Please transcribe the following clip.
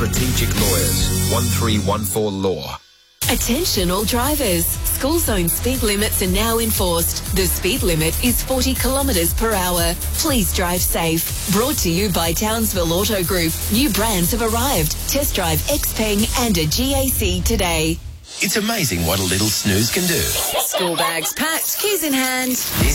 Strategic Lawyers, 1314 Law. Attention all drivers. School zone speed limits are now enforced. The speed limit is 40 kilometres per hour. Please drive safe. Brought to you by Townsville Auto Group. New brands have arrived. Test drive Xpeng and a GAC today. It's amazing what a little snooze can do. School bags packed, keys in hand.